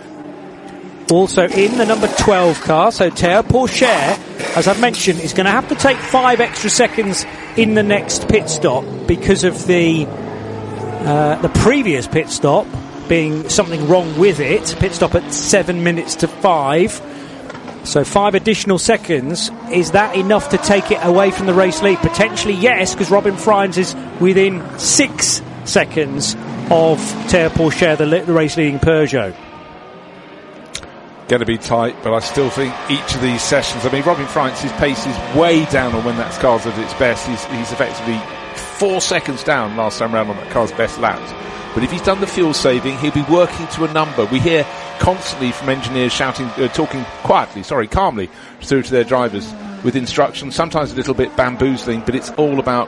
Also in the number twelve car, so Théo Pourchaire, as I've mentioned, is going to have to take five extra seconds in the next pit stop because of the uh, the previous pit stop being something wrong with it. Pit stop at seven minutes to five. So five additional seconds. Is that enough to take it away from the race lead? Potentially yes, because Robin Freins is within six seconds of Théo Pourchaire, the, the race leading Peugeot.
Going to be tight, but I still think each of these sessions, I mean, Robin Freins, his pace is way down on when that car's at its best. He's, he's effectively four seconds down last time round on that car's best laps. But if he's done the fuel saving, he'll be working to a number. We hear constantly from engineers shouting, uh, talking quietly, sorry, calmly through to their drivers with instructions, sometimes a little bit bamboozling, but it's all about,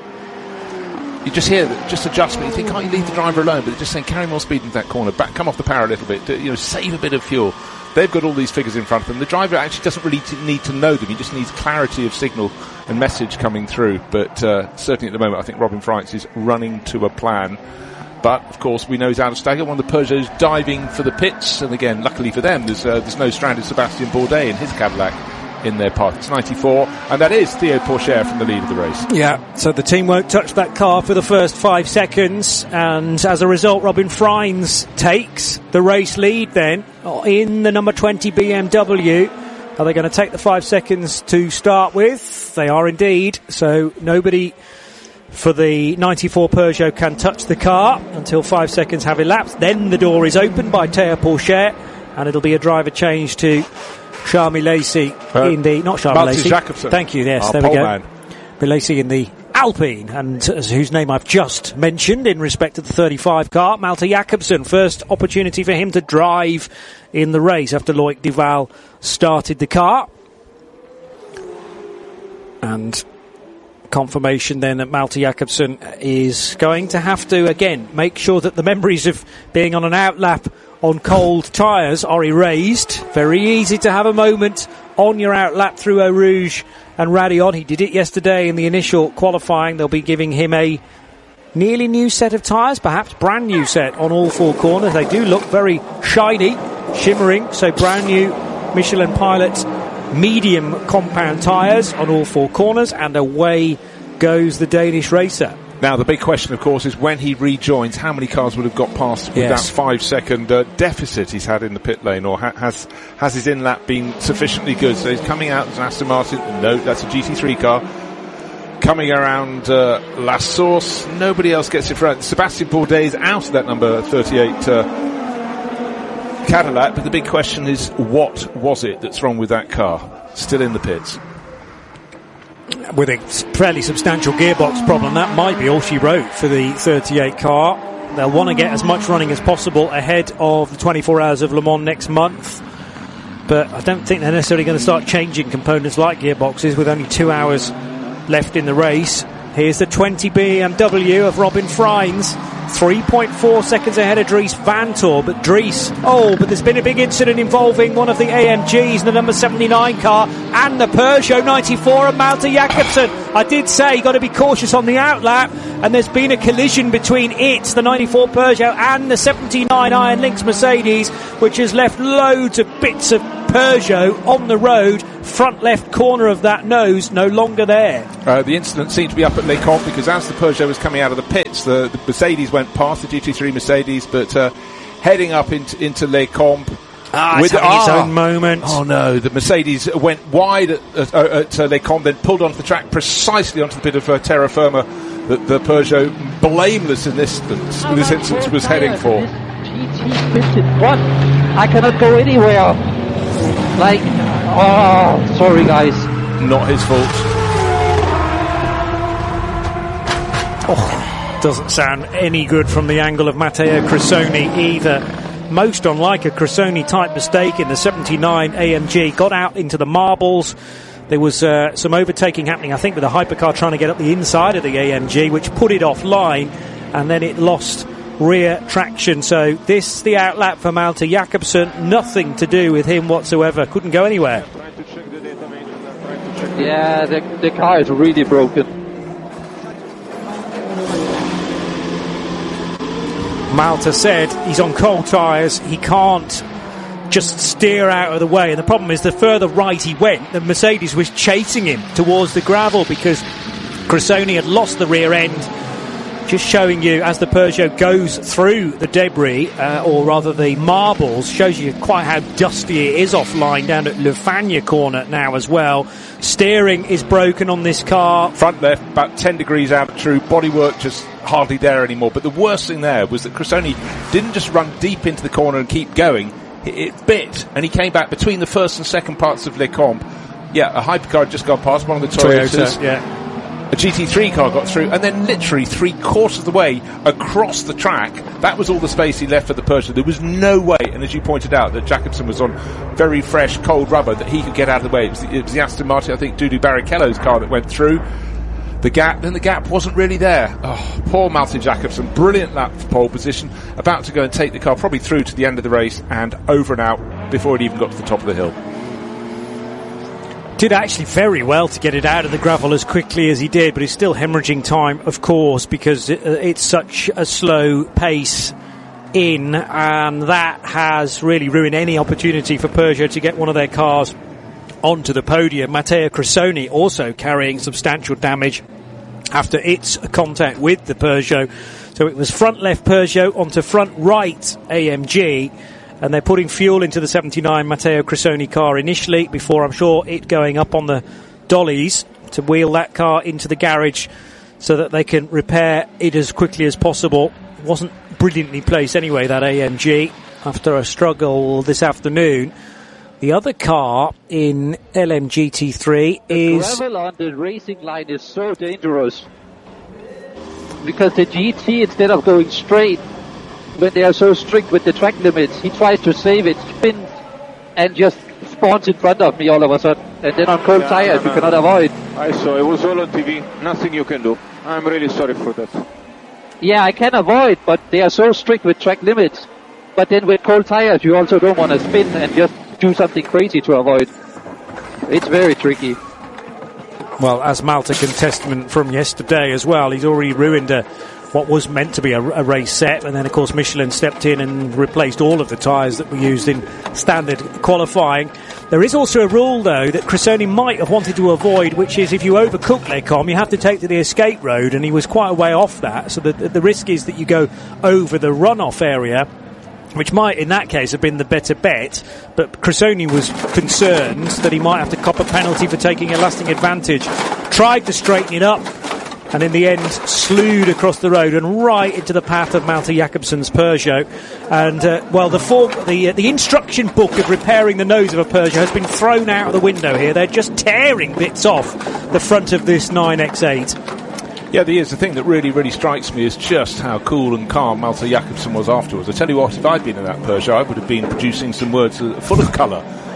you just hear that, just adjustment. You think, can't you leave the driver alone? But they're just saying, carry more speed into that corner, back, come off the power a little bit, you know, save a bit of fuel. They've got all these figures in front of them. The driver actually doesn't really t- need to know them. He just needs clarity of signal and message coming through. But uh, certainly at the moment, I think Robin Freins is running to a plan. But, of course, we know he's out of stagger. One of the Peugeots diving for the pits. And again, luckily for them, there's, uh, there's no stranded Sebastian Bourdais in his Cadillac in their park. It's ninety-four, and that is Théo Pourchaire from the lead of the race.
Yeah, so the team won't touch that car for the first five seconds, and as a result, Robin Freins takes the race lead then in the number twenty B M W. Are they going to take the five seconds to start with? They are indeed, so nobody for the ninety-four Peugeot can touch the car until five seconds have elapsed. Then the door is opened by Théo Pourchaire, and it'll be a driver change to Charles Milesi uh, in the, not Charles
Malte
Milesi.
Jacobsen.
Thank you, yes,
Our
there we go.
man.
Milesi in the Alpine, and uh, whose name I've just mentioned in respect to the thirty-five car, Malte Jacobsen. First opportunity for him to drive in the race after Loic Duval started the car. And confirmation then that Malte Jacobsen is going to have to, again, make sure that the memories of being on an outlap on cold tyres are erased. Very easy to have a moment on your outlap through Eau Rouge and Raidillon. He did it yesterday in the initial qualifying. They'll be giving him a nearly new set of tyres, perhaps brand new set on all four corners. They do look very shiny, shimmering, so brand new Michelin Pilot medium compound tyres on all four corners, and away goes the Danish racer.
Now, the big question, of course, is when he rejoins, how many cars would have got past with
yes.
that five-second uh, deficit he's had in the pit lane, or ha- has has his in-lap been sufficiently good? So he's coming out as an Aston Martin. No, that's a G T three car. Coming around uh, La Source, nobody else gets it right. Sebastian Bourdais is out of that number thirty-eight uh, Cadillac, but the big question is, what was it that's wrong with that car? Still in the pits.
With a fairly substantial gearbox problem, that might be all she wrote for the thirty-eight car. They'll want to get as much running as possible ahead of the twenty-four Hours of Le Mans next month, but I don't think they're necessarily going to start changing components like gearboxes with only two hours left in the race. Here's the twenty B M W of Robin Freins, three point four seconds ahead of Dries Vanthoor, but Dries, oh, but there's been a big incident involving one of the A M Gs, the number seventy-nine car, and the Peugeot ninety-four and Malte Jakobsen. I did say you've got to be cautious on the outlap, and there's been a collision between it, the ninety-four Peugeot, and the seventy-nine Iron Lynx Mercedes, which has left loads of bits of Peugeot on the road. Front left corner of that nose no longer there.
Uh, the incident seemed to be up at Les Combes because as the Peugeot was coming out of the pits, the, the Mercedes went past the G T three Mercedes, but uh, heading up into, into Les Combes.
Ah, with having ah, its own moment.
Oh no, the Mercedes went wide at, at, at uh, Les Combes, then pulled onto the track precisely onto the bit of uh, terra firma that the Peugeot, blameless in this instance, in this instance was heading for.
G T fifty-one. I cannot go anywhere. Like, oh, sorry guys.
Not his fault.
Oh, doesn't sound any good from the angle of Matteo Cressoni either. Most unlike a Cressoni type mistake in the seventy-nine A M G. Got out into the marbles. There was uh, some overtaking happening, I think, with the hypercar trying to get up the inside of the A M G, which put it offline, and then it lost rear traction. So this, the outlap for Malte Jakobsen, nothing to do with him whatsoever. Couldn't go anywhere.
Yeah, the, the car is really broken.
Malte said he's on cold tyres, he can't just steer out of the way, and the problem is the further right he went, the Mercedes was chasing him towards the gravel because Cressoni had lost the rear end. Just showing you as the Peugeot goes through the debris, uh, or rather the marbles, shows you quite how dusty it is offline down at Le Fagnes corner now as well. Steering is broken on this car.
Front left, about ten degrees out true, bodywork just hardly there anymore. But the worst thing there was that Cressoni didn't just run deep into the corner and keep going. It, it bit, and he came back between the first and second parts of Les Combes. Yeah, a hypercar had just gone past, one of the Toyotas.
Toyota, yeah.
A G T three car got through, and then literally three quarters of the way across the track, that was all the space he left for the Peugeot. There was no way, and as you pointed out, that Jakobsen was on very fresh, cold rubber, that he could get out of the way. It was the, it was the Aston Martin, I think, Dudu Barrichello's car that went through the gap, then the gap wasn't really there. Oh, poor Malte Jakobsen, brilliant lap for pole position, about to go and take the car probably through to the end of the race and over and out before it even got to the top of the hill.
Did actually very well to get it out of the gravel as quickly as he did, but he's still hemorrhaging time, of course, because it, uh, it's such a slow pace in, and that has really ruined any opportunity for Peugeot to get one of their cars onto the podium. Matteo Cressoni also carrying substantial damage after its contact with the Peugeot. So it was front left Peugeot onto front right A M G, and they're putting fuel into the seventy-nine Matteo Cressoni car initially, before I'm sure it going up on the dollies to wheel that car into the garage so that they can repair it as quickly as possible. It wasn't brilliantly placed anyway, that A M G, after a struggle this afternoon. The other car in L M G T three
the
is...
The gravel on the racing line is so dangerous, because the G T, instead of going straight, when they are so strict with the track limits, he tries to save it, spins, and just spawns in front of me all of a sudden. And then on cold yeah, tires, no, no. you cannot avoid.
I saw, it was all on T V, nothing you can do. I'm really sorry for that.
Yeah, I can avoid, but they are so strict with track limits. But then with cold tires, you also don't want to spin and just do something crazy to avoid. It's very tricky.
Well, as Malte can testament from yesterday as well, he's already ruined a what was meant to be a, a race set, and then of course Michelin stepped in and replaced all of the tyres that were used in standard qualifying. There is also a rule though that Cressoni might have wanted to avoid, which is if you overcook Les Combes you have to take to the escape road, and he was quite a way off that, so the, the risk is that you go over the runoff area, which might in that case have been the better bet, but Cressoni was concerned that he might have to cop a penalty for taking a lasting advantage. Tried to straighten it up, and in the end slewed across the road and right into the path of Malte Jakobsen's Peugeot. And uh, well, the form, the uh, the instruction book of repairing the nose of a Peugeot has been thrown out of the window here. They're just tearing bits off the front of this nine X eight.
Yeah, the, the thing that really, really strikes me is just how cool and calm Malte Jakobsen was afterwards. I tell you what, if I'd been in that Peugeot, I would have been producing some words full of colour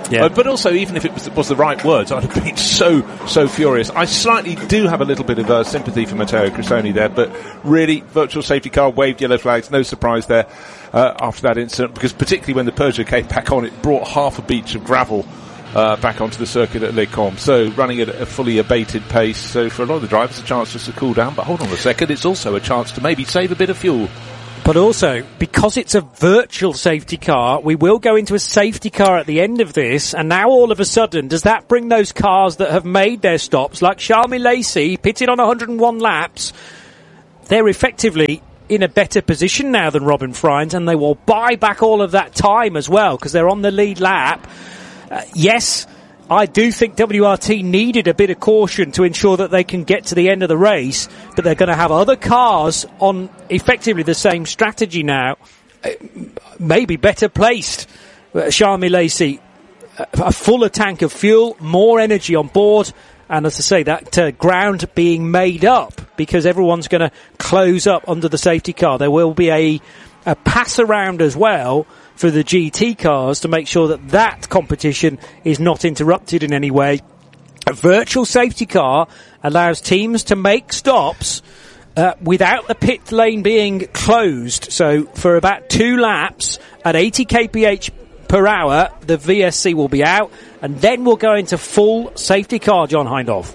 Yeah.
Uh, but also, even if it was, was the right words, I'd have been so, so furious. I slightly do have a little bit of uh, sympathy for Matteo Cristoni there, but really, virtual safety car, waved yellow flags, no surprise there uh, after that incident, because particularly when the Peugeot came back on, it brought half a beach of gravel uh, back onto the circuit at Les Combes. So running at a fully abated pace, so for a lot of the drivers, a chance just to cool down, but hold on a second, it's also a chance to maybe save a bit of fuel.
But also, because it's a virtual safety car, we will go into a safety car at the end of this, and now all of a sudden, does that bring those cars that have made their stops, like Charles Milesi, pitted on one hundred and one laps, they're effectively in a better position now than Robin Freins, and they will buy back all of that time as well, because they're on the lead lap. Uh, yes, I do think W R T needed a bit of caution to ensure that they can get to the end of the race, but they're going to have other cars on effectively the same strategy now, maybe better placed. Uh, Charles Milesi, a fuller tank of fuel, more energy on board, and as I say, that uh, ground being made up because everyone's going to close up under the safety car. There will be a, a pass around as well for the G T cars to make sure that that competition is not interrupted in any way. A virtual safety car allows teams to make stops uh, without the pit lane being closed. So for about two laps at eighty kilometres per hour, the V S C will be out, and then we'll go into full safety car, John Hindhaugh.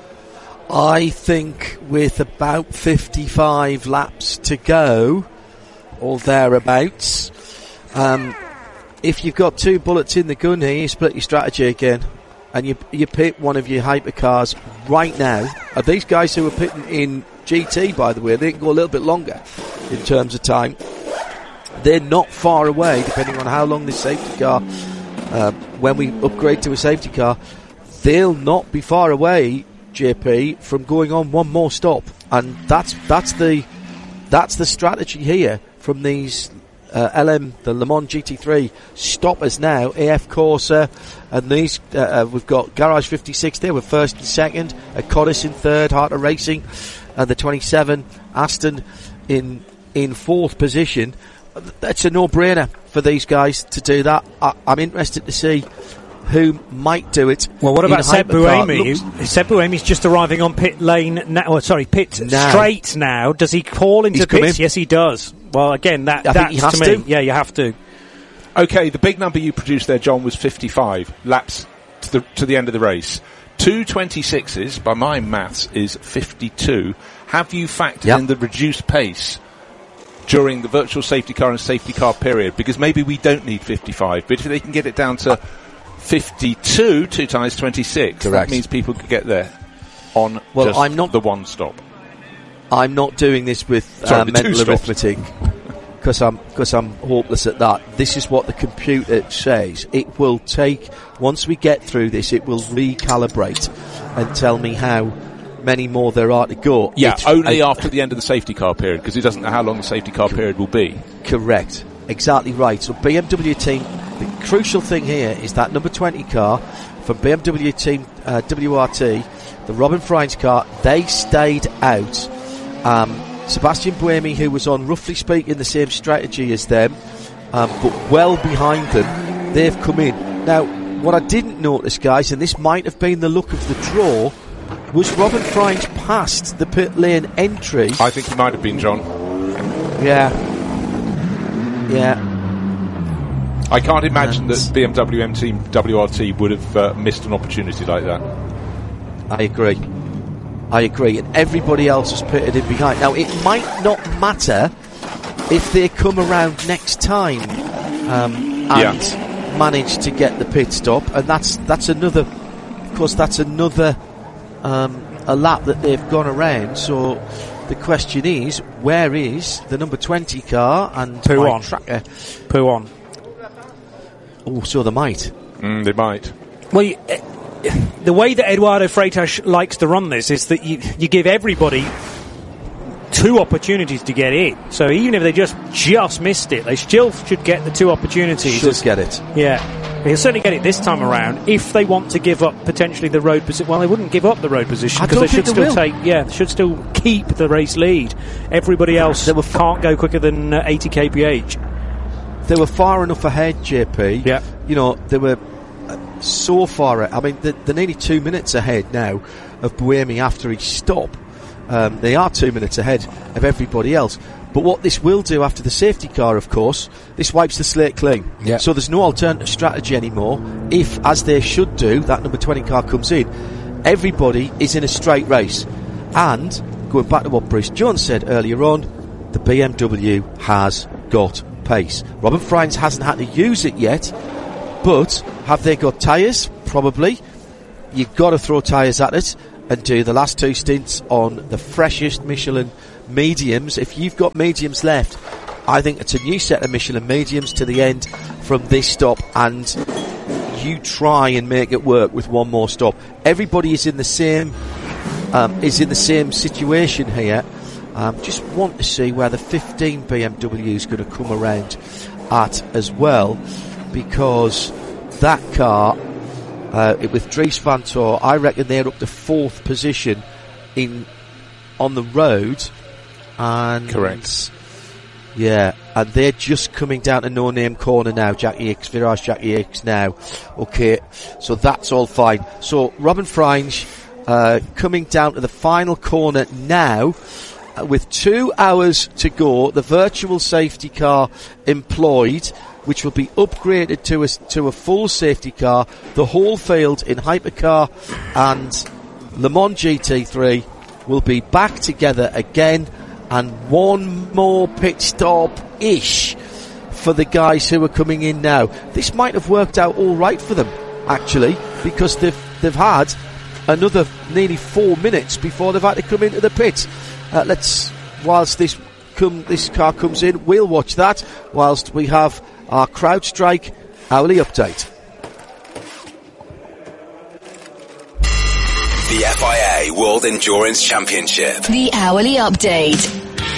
I think with about fifty-five laps to go, or thereabouts, Um, if you've got two bullets in the gun here, you split your strategy again, and you you pit one of your hypercars right now. Are these guys who are pitting in G T, by the way, they can go a little bit longer in terms of time. They're not far away, depending on how long this safety car, uh, when we upgrade to a safety car, they'll not be far away, J P, from going on one more stop, and that's that's the that's the strategy here from these. Uh, L M, the Le Mans G T three stoppers now, A F Corsa, and these, uh, uh, we've got Garage fifty-six there with first and second, uh, Codis in third, Heart of Racing, and the twenty-seven, Aston in in fourth position. That's a no-brainer for these guys to do that. I, I'm interested to see who might do it.
Well, what about Seb Buemi?
Looks,
Seb Buemi's just arriving on pit lane now, oh, sorry, pit now. straight now. Does he call into
He's
pits? Yes, he does. Well, again, that,
I
that's
to,
to
me.
me. Yeah, you have to.
Okay, the big number you produced there, John, was fifty-five laps to the, to the end of the race. Two twenty-sixes, by my maths, is fifty-two. Have you factored yep. in the reduced pace during the virtual safety car and safety car period? Because maybe we don't need fifty-five, but if they can get it down to fifty-two, two times twenty-six,
correct,
that means people could get there on
well,
just
I'm not,
the one stop.
I'm not doing this with
Sorry,
uh, mental arithmetic because I'm because I'm hopeless at that. This is what the computer says. It will take, once we get through this, it will recalibrate and tell me how many more there are to go.
Yeah,
it's,
only
I,
after the end of the safety car period, because it doesn't know how long the safety car period will be.
Correct. Exactly right. So B M W team, the crucial thing here is that number twenty car from B M W team uh, W R T, the Robin Freins car, they stayed out. Um, Sebastian Buemi, who was on, roughly speaking, the same strategy as them, um, but well behind them, they've come in. Now, what I didn't notice, guys, and this might have been the look of the draw, was Robin Freins past the pit lane entry.
I think he might have been, John.
Yeah. Yeah.
I can't imagine and that B M W M Team W R T would have uh, missed an opportunity like that.
I agree. I agree, and everybody else has pitted in behind. Now, it might not matter if they come around next time um, and yeah. manage to get the pit stop, and that's that's another, of course, that's another um, a lap that they've gone around. So the question is, where is the number twenty car and
Poo on
tracker?
Poo on.
Oh, so they might.
Mm, they might.
Well, you, uh, the way that Eduardo Freitas likes to run this is that you, you give everybody two opportunities to get in. So even if they just just missed it, they still should get the two opportunities.
Should get it.
Yeah. They'll certainly get it this time around if they want to give up potentially the road position. Well, they wouldn't give up the road position because they should
they
still
will.
take, yeah, they should still keep the race lead. Everybody else they f- can't go quicker than uh, eighty kilometres per hour.
They were far enough ahead, J P.
Yeah.
You know, they were so far. I mean, they're, they're nearly two minutes ahead now of Buemi after each stop. Um, they are two minutes ahead of everybody else. But what this will do after the safety car, of course, this wipes the slate clean.
Yeah.
So there's no alternative strategy anymore. If, as they should do, that number twenty car comes in, everybody is in a straight race. And, going back to what Bruce Jones said earlier on, the B M W has got pace. Robin Freins hasn't had to use it yet, but have they got tyres? Probably. You've got to throw tyres at it and do the last two stints on the freshest Michelin mediums. If you've got mediums left, I think it's a new set of Michelin mediums to the end from this stop, and you try and make it work with one more stop. Everybody is in the same um, is in the same situation here. Um, just want to see where the fifteen B M W is going to come around at as well, because that car uh, it, with Dries Van Tor, I reckon they're up to fourth position in on the road. And
correct.
Yeah, and they're just coming down to No Name Corner now. Jackie Hicks, Virage Jackie Hicks now. Okay, so that's all fine. So Robin Freins uh, coming down to the final corner now. Uh, with two hours to go, the virtual safety car employed, which will be upgraded to a, to a full safety car. The whole field in Hypercar and Le Mans G T three will be back together again, and one more pit stop-ish for the guys who are coming in now. This might have worked out all right for them, actually, because they've they've had another nearly four minutes before they've had to come into the pits. Uh, let's, whilst this come, this car comes in, we'll watch that whilst we have our CrowdStrike hourly update.
The F I A World Endurance Championship.
The hourly update.